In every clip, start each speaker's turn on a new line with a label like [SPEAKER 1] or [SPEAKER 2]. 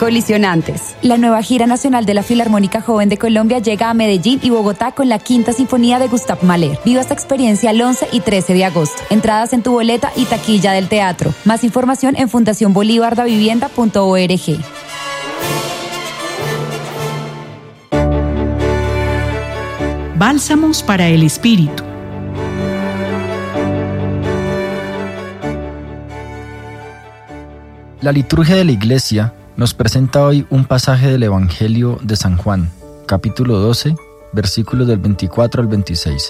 [SPEAKER 1] Colisionantes. La nueva gira nacional de la Filarmónica Joven de Colombia llega a Medellín y Bogotá con la Quinta Sinfonía de Gustav Mahler. Viva esta experiencia el 11 y 13 de agosto. Entradas en tu boleta y taquilla del teatro. Más información en fundacionbolivardavivienda.org.
[SPEAKER 2] Bálsamos para el Espíritu.
[SPEAKER 3] La liturgia de la Iglesia nos presenta hoy un pasaje del Evangelio de San Juan, capítulo 12, versículos del 24 al 26.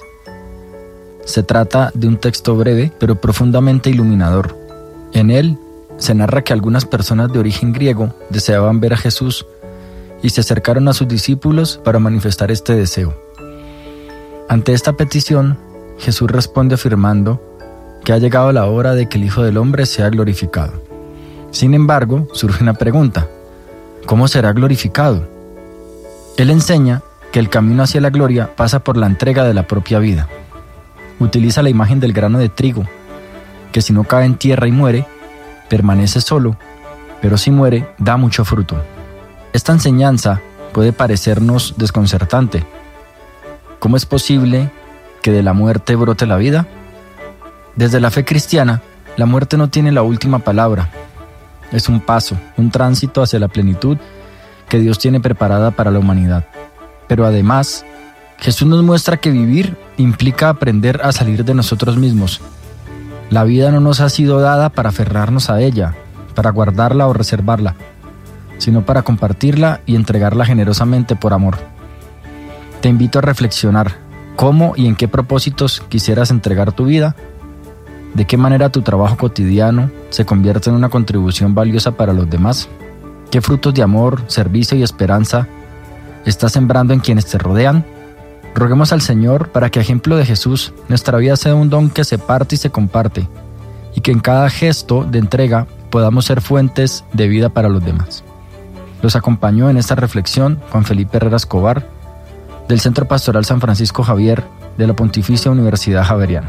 [SPEAKER 3] Se trata de un texto breve, pero profundamente iluminador. En él se narra que algunas personas de origen griego deseaban ver a Jesús y se acercaron a sus discípulos para manifestar este deseo. Ante esta petición, Jesús responde afirmando que ha llegado la hora de que el Hijo del Hombre sea glorificado. Sin embargo, surge una pregunta: ¿cómo será glorificado? Él enseña que el camino hacia la gloria pasa por la entrega de la propia vida. Utiliza la imagen del grano de trigo, que si no cae en tierra y muere, permanece solo, pero si muere, da mucho fruto. Esta enseñanza puede parecernos desconcertante. ¿Cómo es posible que de la muerte brote la vida? Desde la fe cristiana, la muerte no tiene la última palabra. Es un paso, un tránsito hacia la plenitud que Dios tiene preparada para la humanidad. Pero además, Jesús nos muestra que vivir implica aprender a salir de nosotros mismos. La vida no nos ha sido dada para aferrarnos a ella, para guardarla o reservarla, sino para compartirla y entregarla generosamente por amor. Te invito a reflexionar cómo y en qué propósitos quisieras entregar tu vida, de qué manera tu trabajo cotidiano se convierte en una contribución valiosa para los demás, qué frutos de amor, servicio y esperanza estás sembrando en quienes te rodean. Roguemos al Señor para que, a ejemplo de Jesús, nuestra vida sea un don que se parte y se comparte, y que en cada gesto de entrega podamos ser fuentes de vida para los demás. Los acompañó en esta reflexión Juan Felipe Herrera Escobar, del Centro Pastoral San Francisco Javier de la Pontificia Universidad Javeriana.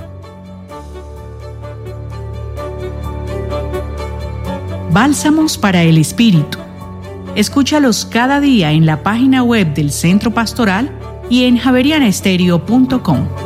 [SPEAKER 2] Bálsamos para el Espíritu. Escúchalos cada día en la página web del Centro Pastoral y en javerianestereo.com.